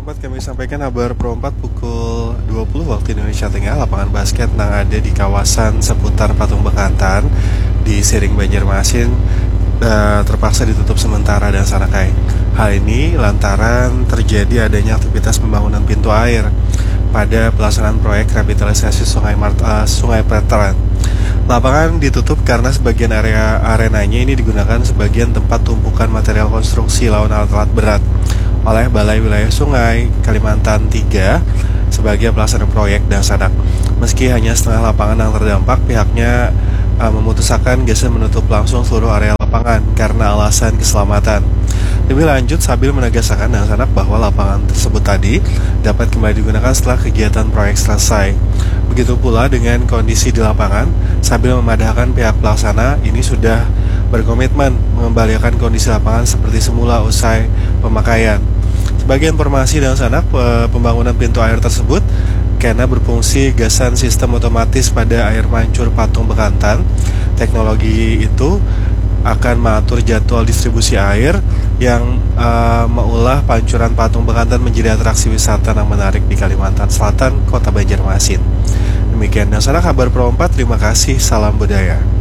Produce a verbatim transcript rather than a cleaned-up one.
empat kami sampaikan kabar Pro empat pukul dua puluh waktu Indonesia Tengah. Lapangan basket yang ada di kawasan seputar Patung Bekantan di Sering Banjarmasin uh, terpaksa ditutup sementara dan Sanakai. Hal ini lantaran terjadi adanya aktivitas pembangunan pintu air pada pelaksanaan proyek revitalisasi Sungai Mart, uh, Sungai Preteran. Lapangan ditutup karena sebagian area arenanya ini digunakan sebagian tempat tumpukan material konstruksi lawan alat-alat berat oleh Balai Wilayah Sungai Kalimantan tiga sebagai pelaksana proyek dan sadak. Meski hanya setengah lapangan yang terdampak, pihaknya uh, memutuskan geser menutup langsung seluruh area lapangan karena alasan keselamatan. Lebih lanjut, Sabil menegaskan dan sanak bahwa lapangan tersebut tadi dapat kembali digunakan setelah kegiatan proyek selesai. Begitu pula dengan kondisi di lapangan, Sabil memadahkan pihak pelaksana ini sudah berkomitmen mengembalikan kondisi lapangan seperti semula usai pemakaian. Sebagai informasi dan sanak, pembangunan pintu air tersebut karena berfungsi gasan sistem otomatis pada air mancur Patung Bekantan. Teknologi itu akan mengatur jadwal distribusi air yang uh, mengolah pancuran Patung Bekantan menjadi atraksi wisata yang menarik di Kalimantan Selatan, Kota Banjarmasin. Demikian dan sanak kabar Pro empat, terima kasih, salam budaya.